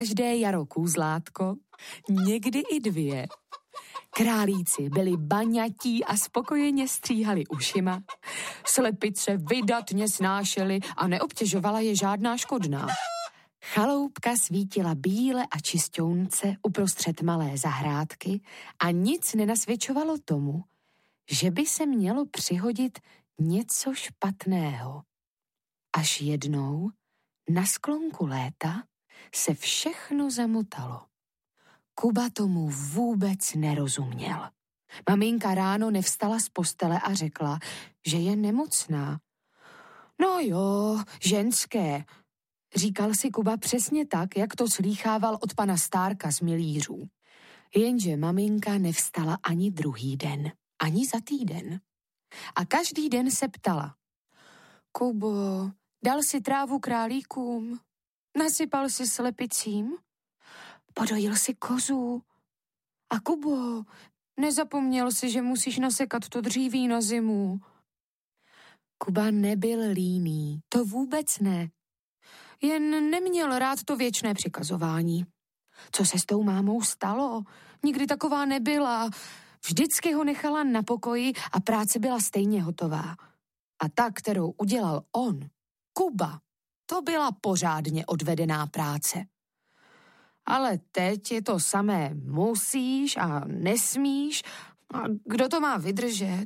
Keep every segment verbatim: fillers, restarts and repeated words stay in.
Každé jaro kůzlátko, někdy i dvě. Králíci byli baňatí a spokojeně stříhali ušima. Slepice vydatně snášely a neobtěžovala je žádná škodná. Chaloupka svítila bíle a čisťounce uprostřed malé zahrádky a nic nenasvědčovalo tomu, že by se mělo přihodit něco špatného. Až jednou, na sklonku léta, se všechno zamotalo. Kuba tomu vůbec nerozuměl. Maminka ráno nevstala z postele a řekla, že je nemocná. No jo, ženské, říkal si Kuba přesně tak, jak to slýchával od pana Stárka z Milířů. Jenže maminka nevstala ani druhý den, ani za týden. A každý den se ptala. Kubo, dal si trávu králíkům? Nasypal si slepicím? Podojil si kozu? A Kubo, nezapomněl si, že musíš nasekat to dříví na zimu? Kuba nebyl líný, to vůbec ne. Jen neměl rád to věčné přikazování. Co se s tou mámou stalo? Nikdy taková nebyla. Vždycky ho nechala na pokoji a práce byla stejně hotová. A ta, kterou udělal on, Kuba, to byla pořádně odvedená práce. Ale teď je to samé musíš a nesmíš. A kdo to má vydržet?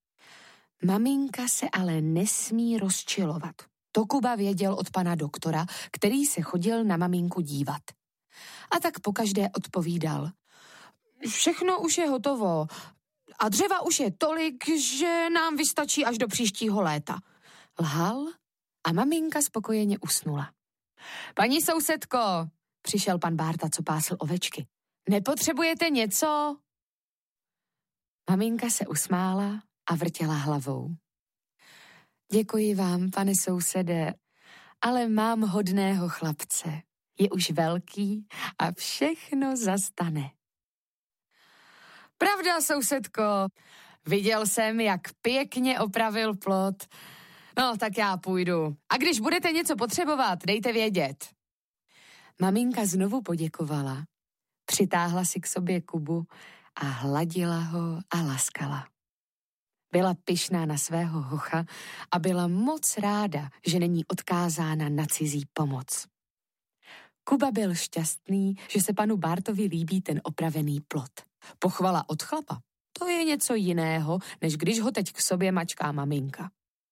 Maminka se ale nesmí rozčilovat. To Kuba věděl od pana doktora, který se chodil na maminku dívat. A tak pokaždé odpovídal. Všechno už je hotovo. A dřeva už je tolik, že nám vystačí až do příštího léta. Lhal a maminka spokojeně usnula. Paní sousedko, přišel pan Bárta, co pásl ovečky. Nepotřebujete něco? Maminka se usmála a vrtěla hlavou. Děkuji vám, pane sousede, ale mám hodného chlapce. Je už velký a všechno zastane. Pravda, sousedko, viděl jsem, jak pěkně opravil plot. No, tak já půjdu. A když budete něco potřebovat, dejte vědět. Maminka znovu poděkovala, přitáhla si k sobě Kubu a hladila ho a laskala. Byla pyšná na svého hocha a byla moc ráda, že není odkázána na cizí pomoc. Kuba byl šťastný, že se panu Bártovi líbí ten opravený plot. Pochvala od chlapa, to je něco jiného, než když ho teď k sobě mačká maminka.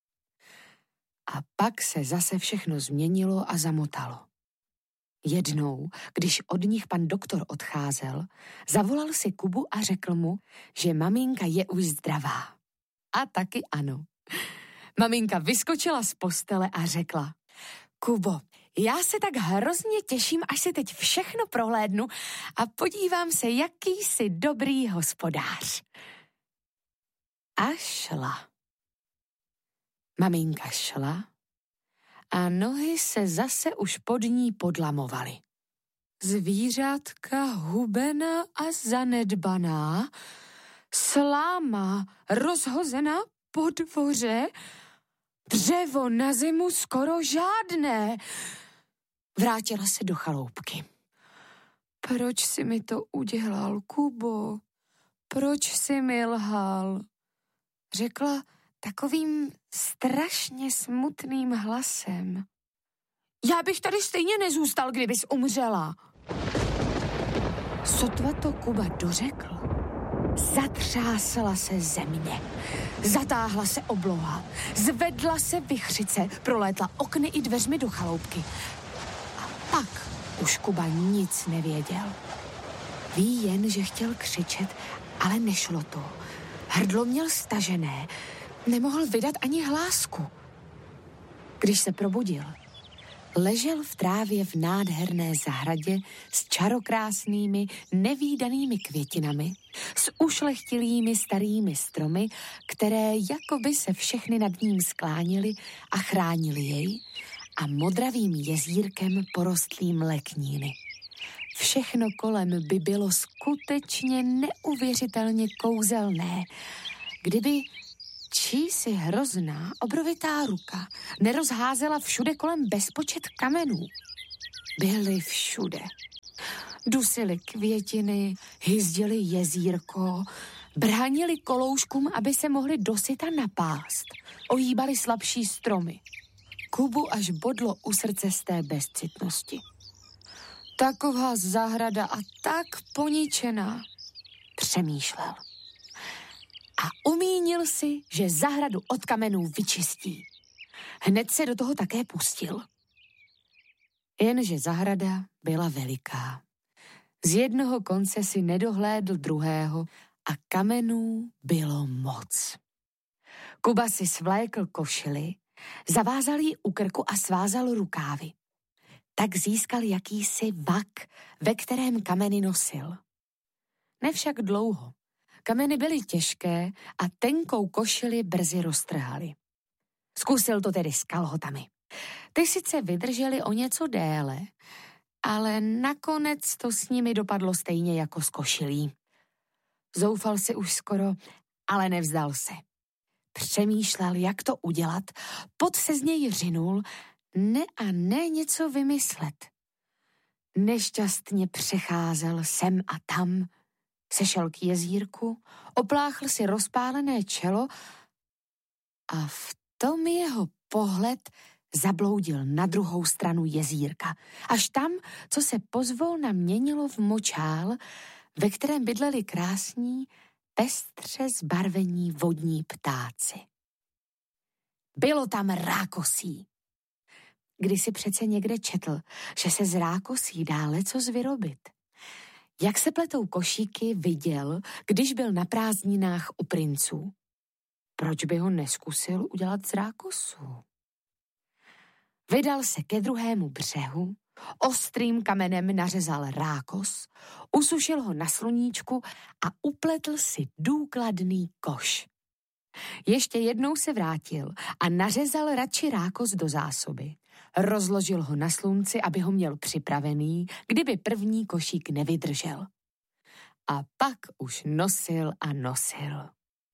A pak se zase všechno změnilo a zamotalo. Jednou, když od nich pan doktor odcházel, zavolal si Kubu a řekl mu, že maminka je už zdravá. A taky ano. Maminka vyskočila z postele a řekla, Kubo, já se tak hrozně těším, až si teď všechno prohlédnu a podívám se, jaký jsi dobrý hospodář. A šla. Maminka šla a nohy se zase už pod ní podlamovaly. Zvířátka hubená a zanedbaná, sláma rozhozená po dvoře, dřevo na zimu skoro žádné. Vrátila se do chaloupky. Proč jsi mi to udělal, Kubo? Proč jsi mi lhal? Řekla takovým strašně smutným hlasem. Já bych tady stejně nezůstal, kdybys umřela. Sotva to Kuba dořekl, zatřásla se země, zatáhla se obloha, zvedla se vichřice, prolétla okny i dveřmi do chaloupky. A pak už Kuba nic nevěděl. Ví jen, že chtěl křičet, ale nešlo to. Hrdlo měl stažené, nemohl vydat ani hlásku. Když se probudil, ležel v trávě v nádherné zahradě s čarokrásnými, nevídanými květinami, s ušlechtilými starými stromy, které jakoby se všechny nad ním sklánily a chránily jej, a modravým jezírkem porostlým lekníny. Všechno kolem by bylo skutečně neuvěřitelně kouzelné, kdyby čísi hrozná obrovitá ruka nerozházela všude kolem bezpočet kamenů. Byly všude. Dusili květiny, hyzdili jezírko, bránili kolouškům, aby se mohli dosyta napást. Ohýbali slabší stromy. Kubu až bodlo u srdce z té bezcitnosti. Taková zahrada a tak poničená, přemýšlel. A umínil si, že zahradu od kamenů vyčistí. Hned se do toho také pustil. Jenže zahrada byla veliká. Z jednoho konce si nedohlédl druhého a kamenů bylo moc. Kuba si svlékl košili, zavázal ji u krku a svázal rukávy. Tak získal jakýsi vak, ve kterém kameny nosil. Nevšak dlouho. Kameny byly těžké a tenkou košili brzy roztrhali. Zkusil to tedy s kalhotami. Ty sice vydrželi o něco déle, ale nakonec to s nimi dopadlo stejně jako s košilí. Zoufal si už skoro, ale nevzdal se. Přemýšlel, jak to udělat, pot se z něj řinul, ne a ne něco vymyslet. Nešťastně přecházel sem a tam, sešel k jezírku, opláchl si rozpálené čelo a v tom jeho pohled zabloudil na druhou stranu jezírka, až tam, co se pozvolna měnilo v močál, ve kterém bydleli krásní, pestře zbarvení vodní ptáci. Bylo tam rákosí. Když si přece někde četl, že se z rákosí dá lecos vyrobit. Jak se pletou košíky, viděl, když byl na prázdninách u princů. Proč by ho neskusil udělat z rákosů? Vydal se ke druhému břehu, ostrým kamenem nařezal rákos, usušil ho na sluníčku a upletl si důkladný koš. Ještě jednou se vrátil a nařezal radši rákos do zásoby. Rozložil ho na slunci, aby ho měl připravený, kdyby první košík nevydržel. A pak už nosil a nosil.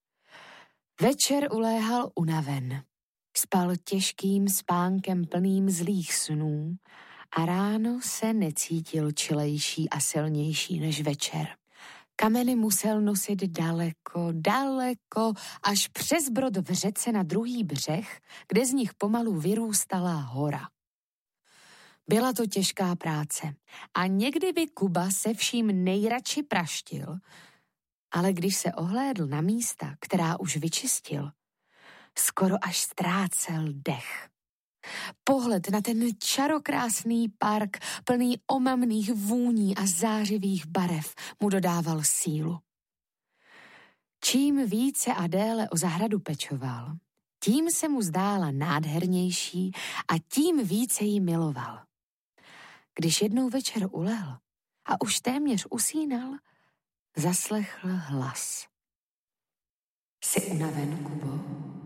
Večer uléhal unaven. Spal těžkým spánkem plným zlých snů a ráno se necítil čilejší a silnější než večer. Kameny musel nosit daleko, daleko, až přes brod v řece na druhý břeh, kde z nich pomalu vyrůstala hora. Byla to těžká práce a někdy by Kuba se vším nejradši praštil, ale když se ohlédl na místa, která už vyčistil, skoro až ztrácel dech. Pohled na ten čarokrásný park, plný omamných vůní a zářivých barev, mu dodával sílu. Čím více a déle o zahradu pečoval, tím se mu zdála nádhernější a tím více ji miloval. Když jednou večer ulehl a už téměř usínal, zaslechl hlas. Jsi unaven, Kubo?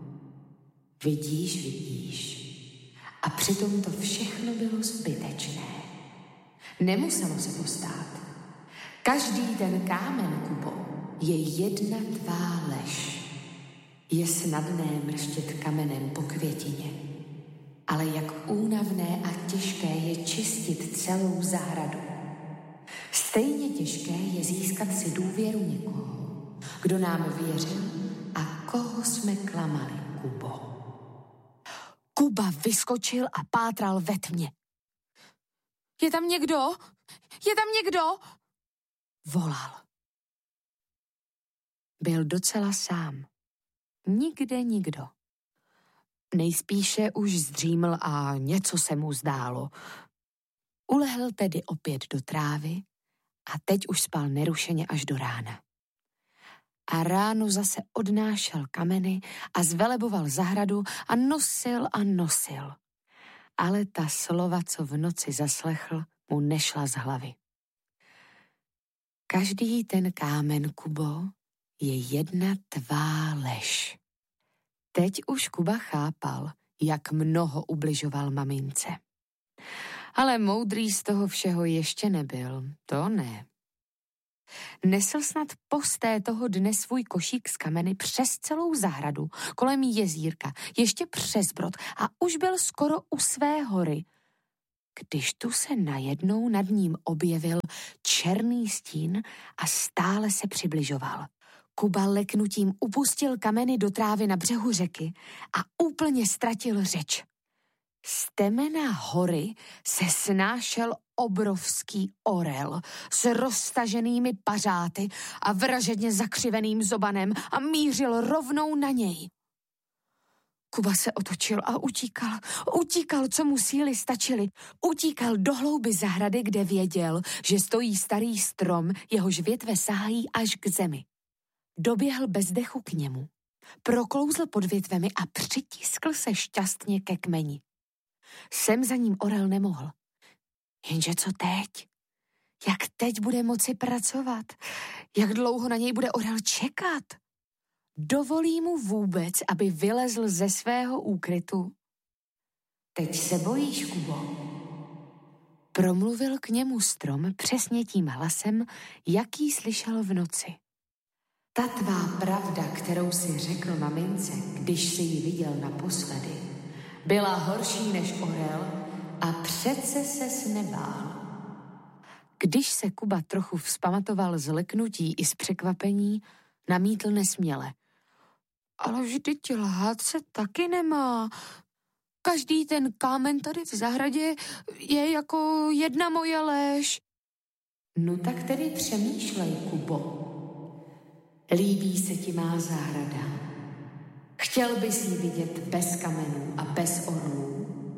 Vidíš, vidíš. A přitom to všechno bylo zbytečné. Nemuselo se to stát. Každý ten kámen, Kubo, je jedna tvá lež. Je snadné mrštět kamenem po květině, ale jak únavné a těžké je čistit celou zahradu. Stejně těžké je získat si důvěru někoho, kdo nám věřil a koho jsme klamali, Kubo. Kuba vyskočil a pátral ve tmě. Je tam někdo? Je tam někdo? Volal. Byl docela sám. Nikde nikdo. Nejspíše už zdříml a něco se mu zdálo. Ulehl tedy opět do trávy a teď už spal nerušeně až do rána. A ráno zase odnášel kameny a zveleboval zahradu a nosil a nosil. Ale ta slova, co v noci zaslechl, mu nešla z hlavy. Každý ten kámen, Kubo, je jedna tvá lež. Teď už Kuba chápal, jak mnoho ubližoval mamince. Ale moudrý z toho všeho ještě nebyl, to ne. Nesl snad posté toho dne svůj košík z kameny přes celou zahradu, kolem jezírka, ještě přes brod a už byl skoro u své hory, když tu se najednou nad ním objevil černý stín a stále se přibližoval. Kuba leknutím upustil kameny do trávy na břehu řeky a úplně ztratil řeč. Z temena hory se snášel obrovský orel s roztaženými pařáty a vražedně zakřiveným zobanem a mířil rovnou na něj. Kuba se otočil a utíkal. Utíkal, co mu síly stačily. Utíkal do hlouby zahrady, kde věděl, že stojí starý strom, jehož větve sahají až k zemi. Doběhl bez dechu k němu, proklouzl pod větvemi a přitiskl se šťastně ke kmeni. Sem za ním orel nemohl. Jenže co teď? Jak teď bude moci pracovat? Jak dlouho na něj bude orel čekat? Dovolí mu vůbec, aby vylezl ze svého úkrytu? Teď se bojíš, Kubo? Promluvil k němu strom přesně tím hlasem, jaký slyšel v noci. Ta tvá pravda, kterou si řekl mamince, když si ji viděl naposledy, byla horší než orel a přece ses nebál. Když se Kuba trochu vzpamatoval z leknutí i z překvapení, namítl nesměle. Ale vždyť lhát se taky nemá. Každý ten kámen tady v zahradě je jako jedna moje lež. No tak tedy přemýšlej, Kubo. Líbí se ti má zahrada? Chtěl bys ji vidět bez kamenů a bez orlů?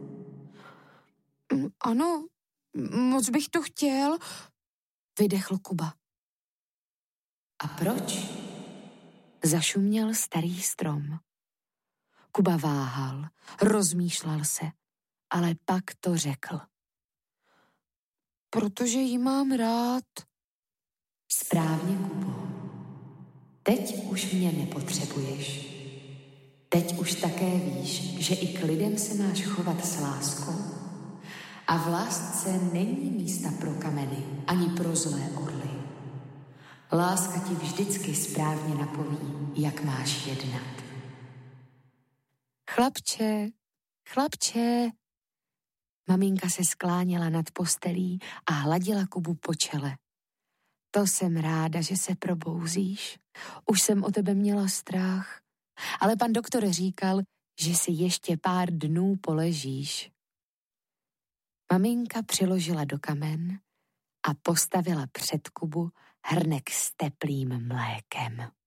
Ano, moc bych to chtěl, vydechl Kuba. A proč? Zašuměl starý strom. Kuba váhal, rozmýšlel se, ale pak to řekl. Protože ji mám rád. Správně, Kubo. Teď už mě nepotřebuješ. Teď už také víš, že i k lidem se máš chovat s láskou. A v lásce není místa pro kameny, ani pro zlé orly. Láska ti vždycky správně napoví, jak máš jednat. Chlapče, chlapče. Maminka se skláněla nad postelí a hladila Kubu po čele. To jsem ráda, že se probouzíš. Už jsem o tebe měla strach. Ale pan doktor říkal, že si ještě pár dnů poležíš. Maminka přiložila do kamen a postavila před Kubu hrnek s teplým mlékem.